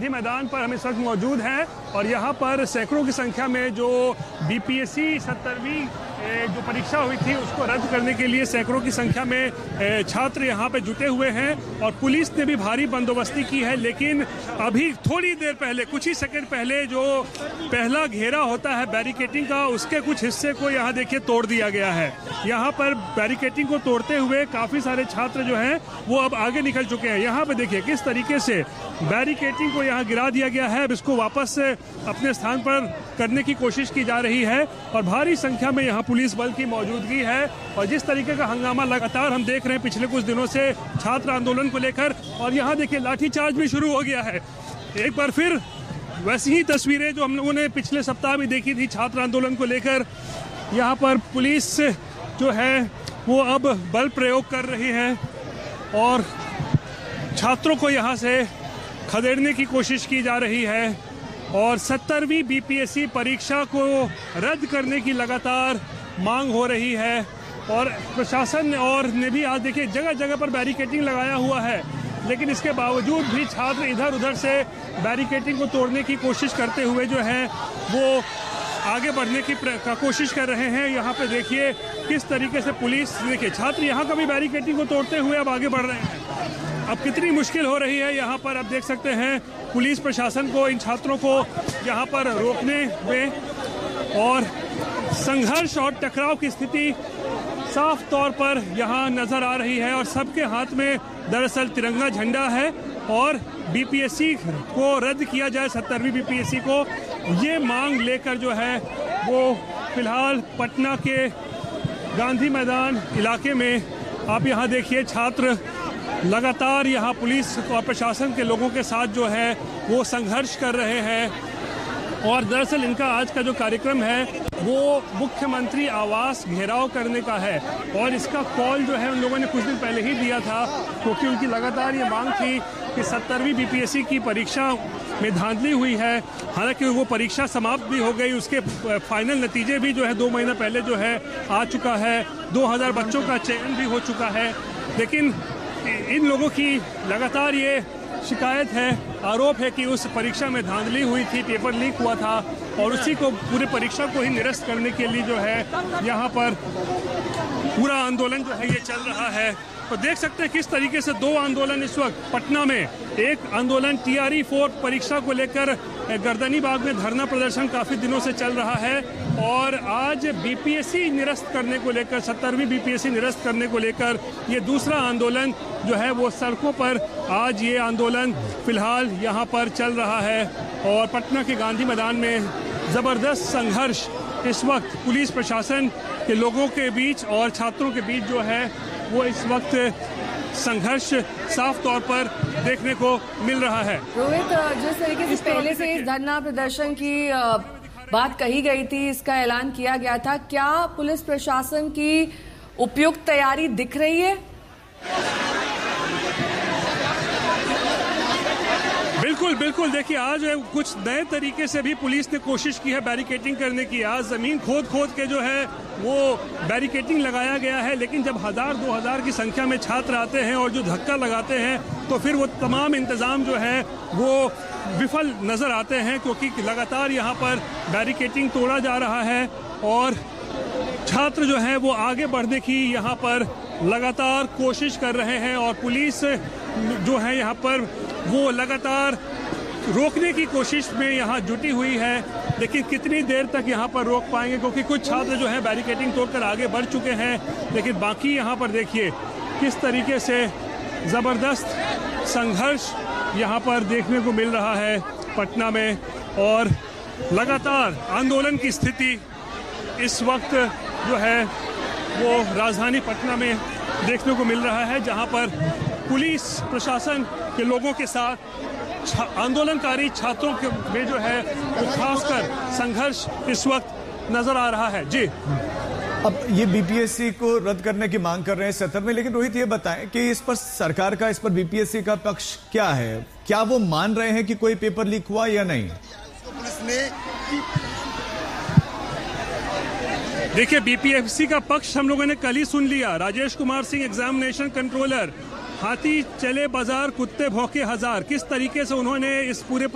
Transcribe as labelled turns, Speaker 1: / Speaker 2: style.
Speaker 1: गांधी मैदान पर हम इस वक्त मौजूद हैं और यहाँ पर सैकड़ों की संख्या में जो बीपीएससी 70वीं जो परीक्षा हुई थी उसको रद्द करने के लिए सैकड़ों की संख्या में छात्र यहाँ पे जुटे हुए हैं और पुलिस ने भी भारी बंदोबस्ती की है। लेकिन अभी थोड़ी देर पहले, कुछ ही सेकंड पहले जो पहला घेरा होता है बैरिकेटिंग का, उसके कुछ हिस्से को यहाँ देखिए तोड़ दिया गया है। यहाँ पर बैरिकेटिंग को तोड़ते हुए काफ़ी सारे छात्र जो हैं वो अब आगे निकल चुके हैं। यहाँ पे देखिए किस तरीके से बैरिकेटिंग को यहाँ गिरा दिया गया है। अब इसको वापस अपने स्थान पर करने की कोशिश की जा रही है और भारी संख्या में यहाँ पुलिस बल की मौजूदगी है। और जिस तरीके का हंगामा लगातार हम देख रहे हैं पिछले कुछ दिनों से छात्र आंदोलन को लेकर, और यहाँ देखिए लाठीचार्ज भी शुरू हो गया है। एक बार फिर वैसी ही तस्वीरें जो हम लोगों ने पिछले सप्ताह भी देखी थी छात्र आंदोलन को लेकर, यहाँ पर पुलिस जो है वो अब बल प्रयोग कर रही है और छात्रों को यहाँ से खदेड़ने की कोशिश की जा रही है। और 70वीं बीपीएससी परीक्षा को रद्द करने की लगातार मांग हो रही है और प्रशासन और ने भी आज देखिए जगह जगह पर बैरिकेटिंग लगाया हुआ है। लेकिन इसके बावजूद भी छात्र इधर उधर से बैरिकेटिंग को तोड़ने की कोशिश करते हुए जो है वो आगे बढ़ने की कोशिश कर रहे हैं। यहाँ पे देखिए किस तरीके से पुलिस, देखिए छात्र यहाँ का भी बैरिकेटिंग को तोड़ते हुए अब आगे बढ़ रहे हैं। अब कितनी मुश्किल हो रही है यहाँ पर, अब देख सकते हैं पुलिस प्रशासन को इन छात्रों को यहाँ पर रोकने में, और संघर्ष और टकराव की स्थिति साफ तौर पर यहाँ नजर आ रही है। और सबके हाथ में दरअसल तिरंगा झंडा है और बीपीएससी को रद्द किया जाए, 70वीं बीपीएससी को, ये मांग लेकर जो है वो फिलहाल पटना के गांधी मैदान इलाके में आप यहाँ देखिए छात्र लगातार यहाँ पुलिस और प्रशासन के लोगों के साथ जो है वो संघर्ष कर रहे हैं। और दरअसल इनका आज का जो कार्यक्रम है वो मुख्यमंत्री आवास घेराव करने का है और इसका कॉल जो है उन लोगों ने कुछ दिन पहले ही दिया था, क्योंकि उनकी लगातार ये मांग थी कि 70वीं बीपीएससी की परीक्षा में धांधली हुई है। हालांकि वो परीक्षा समाप्त भी हो गई, उसके फाइनल नतीजे भी जो है 2 महीना पहले जो है आ चुका है, 2000 बच्चों का चयन भी हो चुका है। लेकिन इन लोगों की लगातार ये शिकायत है, आरोप है कि उस परीक्षा में धांधली हुई थी, पेपर लीक हुआ था और उसी को पूरे परीक्षा को ही निरस्त करने के लिए जो है यहाँ पर पूरा आंदोलन जो है ये चल रहा है। तो देख सकते हैं किस तरीके से 2 आंदोलन इस वक्त पटना में, एक आंदोलन टीआरई 4 परीक्षा को लेकर गर्दनी बाग में धरना प्रदर्शन काफी दिनों से चल रहा है, और आज बीपीएससी निरस्त करने को लेकर, 70वीं बीपीएससी निरस्त करने को लेकर ये दूसरा आंदोलन जो है वो सड़कों पर आज ये आंदोलन फिलहाल यहाँ पर चल रहा है। और पटना के गांधी मैदान में जबरदस्त संघर्ष इस वक्त पुलिस प्रशासन के लोगों के बीच और छात्रों के बीच जो है वो इस वक्त संघर्ष साफ तौर पर देखने को मिल रहा है।
Speaker 2: रोहित, जिस तरीके से पहले से इस धरना प्रदर्शन की बात कही गई थी, इसका ऐलान किया गया था, क्या पुलिस प्रशासन की उपयुक्त तैयारी दिख रही है?
Speaker 1: बिल्कुल बिल्कुल, देखिए आज कुछ नए तरीके से भी पुलिस ने कोशिश की है बैरिकेटिंग करने की। आज जमीन खोद खोद के जो है वो बैरिकेटिंग लगाया गया है, लेकिन जब 1000-2000 की संख्या में छात्र आते हैं और जो धक्का लगाते हैं तो फिर वो तमाम इंतजाम जो है वो विफल नजर आते हैं, क्योंकि लगातार यहाँ पर बैरिकेटिंग तोड़ा जा रहा है और छात्र जो है वो आगे बढ़ने की यहाँ पर लगातार कोशिश कर रहे हैं और पुलिस जो है यहाँ पर वो लगातार रोकने की कोशिश में यहाँ जुटी हुई है। लेकिन कितनी देर तक यहाँ पर रोक पाएंगे, क्योंकि कुछ छात्र जो है बैरिकेटिंग तोड़कर आगे बढ़ चुके हैं, लेकिन बाकी यहाँ पर देखिए किस तरीके से ज़बरदस्त संघर्ष यहाँ पर देखने को मिल रहा है पटना में। और लगातार आंदोलन की स्थिति इस वक्त जो है वो राजधानी पटना में देखने को मिल रहा है, जहाँ पर पुलिस प्रशासन के लोगों के साथ आंदोलनकारी छात्रों के में जो है वो खासकर संघर्ष इस वक्त नजर आ रहा है। जी,
Speaker 3: अब ये बीपीएससी को रद्द करने की मांग कर रहे हैं 70 में, लेकिन रोहित ये बताएं कि इस पर सरकार का, इस पर बीपीएससी का पक्ष क्या है? क्या वो मान रहे हैं कि कोई पेपर लीक हुआ या नहीं?
Speaker 4: पुलिस ने
Speaker 1: देखिए बीपीएससी का पक्ष हम लोगों ने कल ही सुन लिया। राजेश कुमार सिंह एग्जामिनेशन कंट्रोलर, हाथी चले बाजार कुत्ते भौंके हजार, किस तरीके से उन्होंने इस पूरे